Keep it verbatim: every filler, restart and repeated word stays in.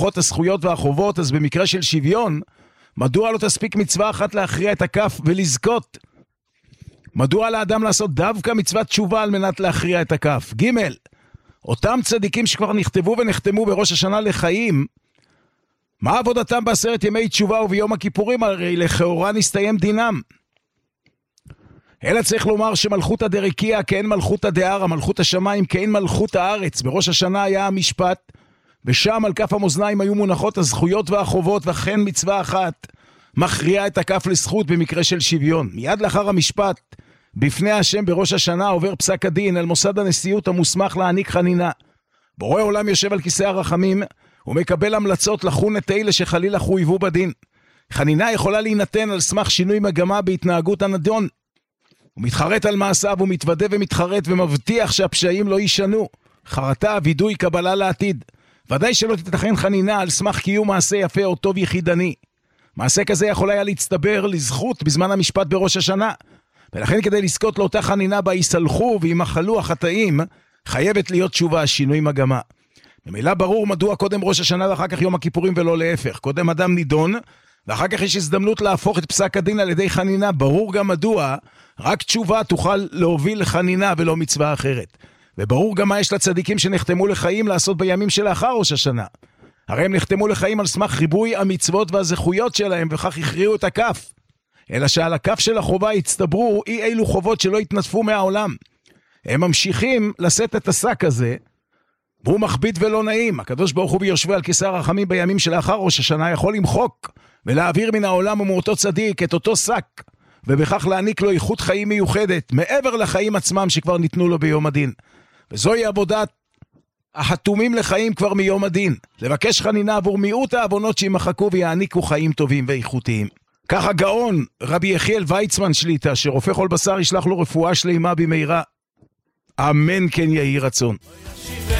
מונחות הזכויות והחובות, אז במקרה של שוויון, מדוע לא תספיק מצווה אחת להכריע את הכף ולזכות? מדוע לאדם לעשות דווקא מצוות תשובה על מנת להכריע את הכף? ג' אותם צדיקים שכבר נכתבו ונחתמו בראש השנה לחיים, מה עבודתם בעשרת ימי תשובה וביום הכיפורים? הרי לכאורה נסתיים דינם. אלא צריך לומר שמלכות הדרקיע כאין מלכות הדערה, מלכות השמיים כאין מלכות הארץ. בראש השנה היה המשפט, ושם על כף המאזניים היו מונחות הזכויות והחובות, וכן מצווה אחת מכריעה את הכף לזכות במקרה של שוויון. מיד לאחר המשפט, בפני השם בראש השנה עובר פסק הדין אל מוסד הנשיאות המוסמך להעניק חנינה. בורא עולם יושב על כיסא הרחמים, ומקבל המלצות לחון את אלה שחלילה חויבו בדין. חנינה יכולה להינתן על סמך שינוי מגמה בהתנהגות הנדון. הוא מתחרט על מעשיו, הוא מתוודה ומתחרט ומבטיח שהפשעים לא יישנו. חרטה, וידוי, קבלה לעתיד. ודאי שלא תתכן חנינה על סמך קיום מעשה יפה או טוב יחידני. מעשה כזה יכול היה להצטבר לזכות בזמן המשפט בראש השנה. ולכן כדי לזכות לאותה חנינה בה יסלחו וימחלו החטאים, חייבת להיות תשובה, שינוי מגמה. במילה ברור מדוע קודם ראש השנה ואחר כך יום הכיפורים ולא להפך. קודם אדם נידון, ואחר כך יש הזדמנות להפוך את פסק הדין על ידי חנינה. ברור גם מדוע רק תשובה תוכל להוביל לחנינה ולא מצווה אחרת. וברור גם מה יש לצדיקים שנחתמו לחיים לעשות בימים שלאחר ראש השנה. הרי הם נחתמו לחיים על סמך ריבוי המצוות והזכויות שלהם, וכך הכריעו את הכף. אלא שעל הכף של החובה הצטברו אי אילו חובות שלא התנדפו מהעולם. הם ממשיכים לשאת את השק הזה, והוא מכביד ולא נעים. הקדוש ברוך הוא ביושבו על כיסא הרחמים בימים שלאחר ראש השנה יכול למחוק ולהעביר מן העולם ומאותו צדיק את אותו שק, ובכך להעניק לו איכות חיים מיוחדת, מעבר לחיים עצמם שכבר ניתנו לו ביום הדין. וזוהי עבודת החתומים לחיים כבר מיום הדין, לבקש חנינה עבור מיעוט העוונות שימחקו ויעניקו חיים טובים ואיכותיים. כך הגאון רבי יחיאל ויצמן שליטה, שרופא כל בשר ישלח לו רפואה שלמה במהרה. אמן כן יהי רצון.